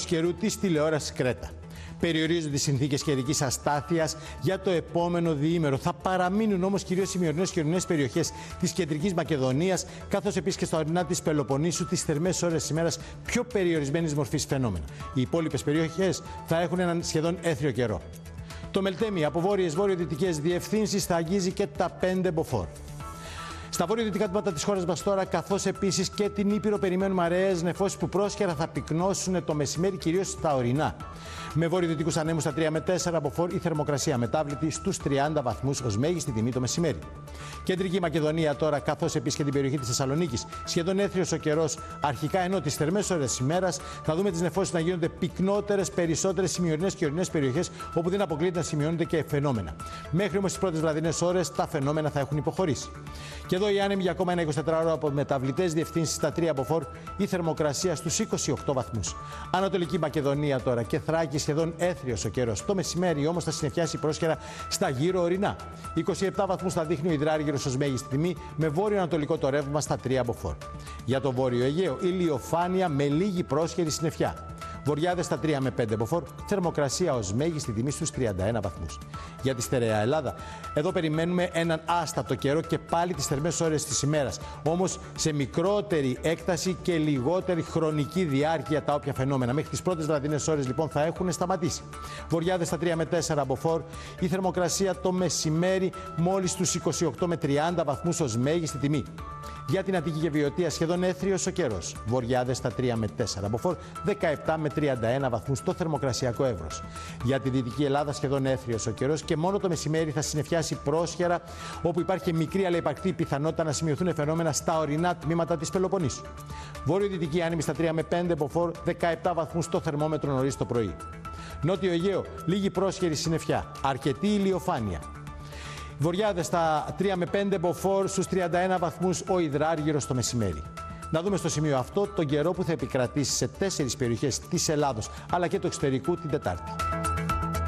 προγνώσεις καιρού της τηλεόρασης Κρέτα. Περιορίζονται οι συνθήκες καιρικής αστάθειας για το επόμενο διήμερο. Θα παραμείνουν όμως κυρίως οι μειωρινές και ορεινές περιοχές της κεντρικής Μακεδονίας, καθώς επίσης και στα ορεινά της Πελοποννήσου, τις θερμές ώρες της ημέρας πιο περιορισμένης μορφής φαινόμενα. Οι υπόλοιπες περιοχές θα έχουν έναν σχεδόν έθριο καιρό. Το Μελτέμι από βόρειες βορειοδυτικές διευθύνσεις θα αγγίζει και τα 5 μποφόρ. Στα βορειοδυτικά τμήματα της χώρας μας τώρα, καθώς επίσης και την Ήπειρο, περιμένουμε αραιές νεφώσεις που πρόσχερα θα πυκνώσουν το μεσημέρι, κυρίως στα ορεινά. Με βορειοδυτικούς ανέμους στα 3 με 4 μποφόρ, η θερμοκρασία μετάβλητη στους 30 βαθμούς ως μέγιστη τιμή το μεσημέρι. Κεντρική Μακεδονία τώρα, καθώς επίσης και την περιοχή της Θεσσαλονίκης, σχεδόν έθριος ο καιρός αρχικά, ενώ τις θερμές ώρες της ημέρας θα δούμε τις νεφώσεις να γίνονται πυκνότερες, περισσότερες σημειωρινές και ορεινές περιοχές, όπου δεν αποκλείεται να σημειώνονται και φαινόμενα. Μέχρι όμως τις πρώτες βραδινές ώρες τα φαινόμενα θα έχουν υποχωρήσει. Και εδώ οι άνεμοι για ακόμα ένα 24ωρο από μεταβλητές διευθύνσεις στα 3 μποφόρ, η θερμοκρασία στους 28 βαθμούς. Ανατολική Μακεδονία τώρα και Θράκη, σχεδόν έθριος ο καιρός. Το μεσημέρι όμως θα συννεφιάσει πρόσχερα στα γύρω ορεινά. 27 βαθμούς θα δείχνει ο υδράργυρος ως μέγιστη τιμή, με βόρειο-ανατολικό το ρεύμα στα 3 μποφόρ. Για το βόρειο Αιγαίο, ηλιοφάνεια με λίγη πρόσχερη συννεφιά. Βοριάδες στα 3 με 5 μποφόρ, θερμοκρασία ως μέγιστη τιμή στους 31 βαθμούς. Για τη στερεά Ελλάδα, εδώ περιμένουμε έναν άστατο καιρό και πάλι τις θερμές ώρες της ημέρας. Όμως σε μικρότερη έκταση και λιγότερη χρονική διάρκεια τα όποια φαινόμενα. Μέχρι τις πρώτες βραδινές ώρες λοιπόν θα έχουν σταματήσει. Βοριάδες στα 3 με 4 μποφόρ, η θερμοκρασία το μεσημέρι μόλις στους 28 με 30 βαθμούς ως μέγιστη τιμή. Για την Αττική και Βιωτία σχεδόν έθριος ο καιρός. Βοριάδες στα 3 με 4 μποφόρ, 17 με 31 βαθμούς το θερμοκρασιακό εύρος. Για τη Δυτική Ελλάδα σχεδόν έθριος ο καιρός και μόνο το μεσημέρι θα συννεφιάσει πρόσχερα, όπου υπάρχει μικρή αλλά υπαρκτή πιθανότητα να σημειωθούν φαινόμενα στα ορεινά τμήματα της Πελοποννήσου. Βόρειο-δυτική άνεμη στα 3 με 5 μποφόρ, 17 βαθμούς το θερμόμετρο νωρίς το πρωί. Νότιο Αιγαίο, λίγη πρόσχερη συννεφιά, αρκετή ηλιοφάνεια. Βοριάδες στα 3 με 5 μποφόρ, στους 31 βαθμούς ο υδράργυρος το μεσημέρι. Να δούμε στο σημείο αυτό τον καιρό που θα επικρατήσει σε 4 περιοχές της Ελλάδος αλλά και του εξωτερικού την Τετάρτη.